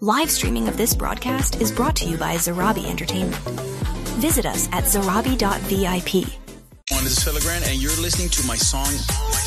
Live streaming of this broadcast is brought to you by Zarabi Entertainment. Visit us at zarabi.vip. This is Philip Grant, and you're listening to my song